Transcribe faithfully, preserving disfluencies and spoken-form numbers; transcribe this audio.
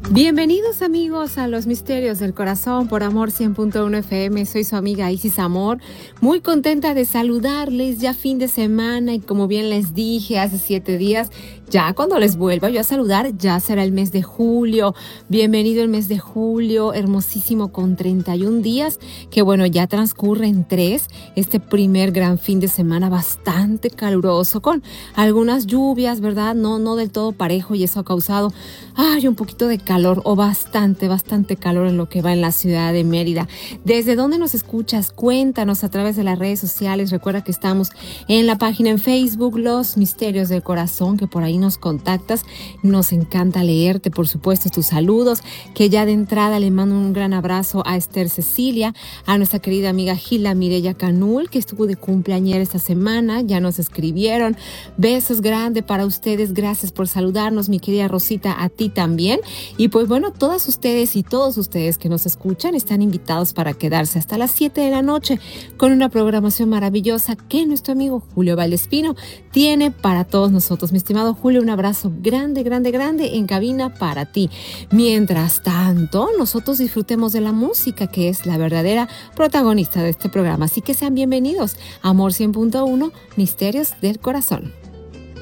Bienvenidos amigos a Los Misterios del Corazón por Amor cien punto uno F M. Soy su amiga Isis Amor, muy contenta de saludarles ya fin de semana y como bien les dije hace siete días, ya cuando les vuelva yo a saludar ya será el mes de julio. Bienvenido el mes de julio, hermosísimo con treinta y un días, que bueno, ya transcurre en tres, este primer gran fin de semana bastante caluroso con algunas lluvias, ¿verdad? No, no del todo parejo y eso ha causado ay, un poquito de calor o bastante, bastante calor en lo que va en la ciudad de Mérida. ¿Desde dónde nos escuchas? Cuéntanos a través de las redes sociales. Recuerda que estamos en la página en Facebook, Los Misterios del Corazón, que por ahí nos contactas. Nos encanta leerte, por supuesto, tus saludos, que ya de entrada le mando un gran abrazo a Esther Cecilia, a nuestra querida amiga Gila Mireya Canul, que estuvo de cumpleañera esta semana, ya nos escribieron. Besos grandes para ustedes, gracias por saludarnos, mi querida Rosita, a ti también. Y pues bueno, todas ustedes y todos ustedes que nos escuchan están invitados para quedarse hasta las siete de la noche con una programación maravillosa que nuestro amigo Julio Valdespino tiene para todos nosotros. Mi estimado Julio, un abrazo grande, grande, grande en cabina para ti. Mientras tanto, nosotros disfrutemos de la música, que es la verdadera protagonista de este programa. Así que sean bienvenidos a Amor cien punto uno, Misterios del Corazón.